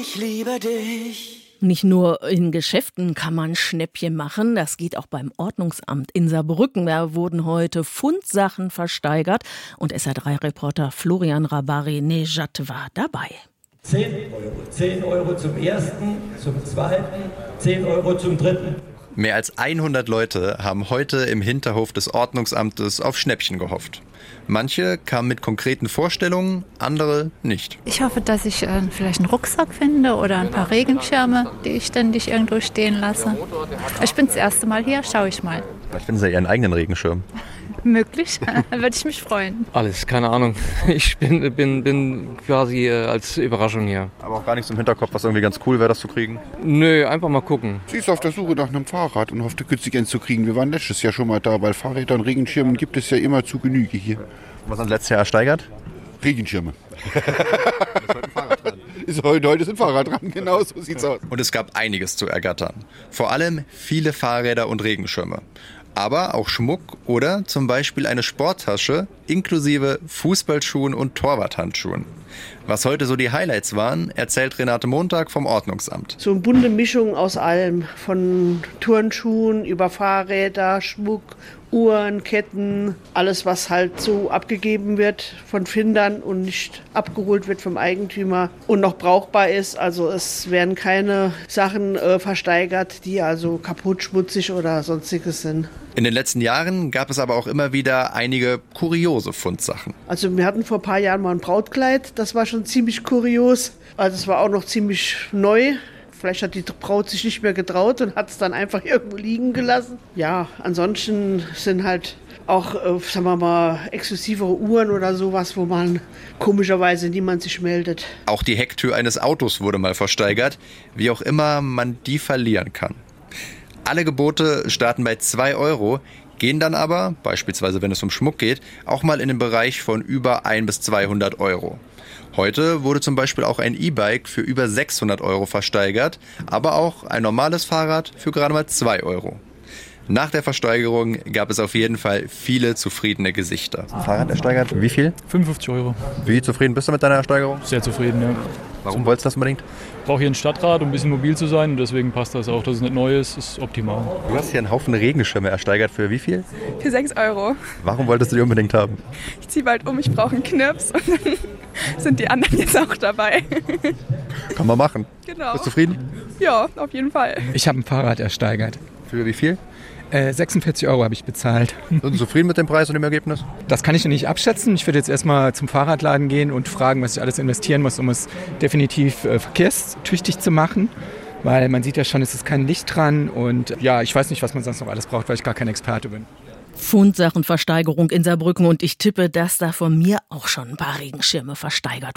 ich liebe dich. Nicht nur in Geschäften kann man Schnäppchen machen, das geht auch beim Ordnungsamt in Saarbrücken. Da wurden heute Fundsachen versteigert und SR3-Reporter Florian Rabari-Nejad war dabei. 10 Euro. 10 Euro zum ersten, zum zweiten, 10 Euro zum dritten. Mehr als 100 Leute haben heute im Hinterhof des Ordnungsamtes auf Schnäppchen gehofft. Manche kamen mit konkreten Vorstellungen, andere nicht. Ich hoffe, dass ich vielleicht einen Rucksack finde oder ein paar Regenschirme, die ich ständig irgendwo stehen lasse. Ich bin das erste Mal hier, schaue ich mal. Vielleicht finden Sie Ihren eigenen Regenschirm. Möglich, würde ich mich freuen. Alles, keine Ahnung. Ich bin quasi als Überraschung hier. Aber auch gar nichts im Hinterkopf, was irgendwie ganz cool wäre, das zu kriegen? Nö, einfach mal gucken. Sie ist auf der Suche nach einem Fahrrad und hoffte günstig eins zu kriegen. Wir waren letztes Jahr schon mal da, weil Fahrräder und Regenschirmen gibt es ja immer zu Genüge hier. Was haben Sie letztes Jahr ersteigert? Regenschirme. Heute ist ein Fahrrad dran, genau so sieht's aus. Und es gab einiges zu ergattern. Vor allem viele Fahrräder und Regenschirme. Aber auch Schmuck oder zum Beispiel eine Sporttasche inklusive Fußballschuhen und Torwarthandschuhen. Was heute so die Highlights waren, erzählt Renate Montag vom Ordnungsamt. So eine bunte Mischung aus allem, von Turnschuhen über Fahrräder, Schmuck, Uhren, Ketten, alles was halt so abgegeben wird von Findern und nicht abgeholt wird vom Eigentümer und noch brauchbar ist. Also es werden keine Sachen versteigert, die also kaputt, schmutzig oder sonstiges sind. In den letzten Jahren gab es aber auch immer wieder einige kuriose Fundsachen. Also wir hatten vor ein paar Jahren mal ein Brautkleid, das war schon ziemlich kurios. Also es war auch noch ziemlich neu. Vielleicht hat die Braut sich nicht mehr getraut und hat es dann einfach irgendwo liegen gelassen. Ja, ansonsten sind halt auch, sagen wir mal, exklusivere Uhren oder sowas, wo man komischerweise niemand sich meldet. Auch die Hecktür eines Autos wurde mal versteigert, wie auch immer man die verlieren kann. Alle Gebote starten bei 2 Euro, gehen dann aber, beispielsweise wenn es um Schmuck geht, auch mal in den Bereich von über 100 bis 200 Euro. Heute wurde zum Beispiel auch ein E-Bike für über 600 Euro versteigert, aber auch ein normales Fahrrad für gerade mal 2 Euro. Nach der Versteigerung gab es auf jeden Fall viele zufriedene Gesichter. Fahrrad ersteigert, wie viel? 55 Euro. Wie zufrieden bist du mit deiner Ersteigerung? Sehr zufrieden, ja. Warum wolltest du das unbedingt? Ich brauche hier ein Stadtrad, um ein bisschen mobil zu sein und deswegen passt das auch, dass es nicht neu ist, ist optimal. Du hast hier einen Haufen Regenschirme ersteigert, für wie viel? Für 6 Euro. Warum wolltest du die unbedingt haben? Ich ziehe bald um, ich brauche einen Knirps und dann sind die anderen jetzt auch dabei. Kann man machen. Genau. Bist du zufrieden? Ja, auf jeden Fall. Ich habe ein Fahrrad ersteigert. Für wie viel? 46 Euro habe ich bezahlt. Sind Sie zufrieden mit dem Preis und dem Ergebnis? Das kann ich noch nicht abschätzen. Ich würde jetzt erstmal zum Fahrradladen gehen und fragen, was ich alles investieren muss, um es definitiv verkehrstüchtig zu machen. Weil man sieht ja schon, es ist kein Licht dran und ja, ich weiß nicht, was man sonst noch alles braucht, weil ich gar kein Experte bin. Fundsachenversteigerung in Saarbrücken und ich tippe, dass da von mir auch schon ein paar Regenschirme versteigert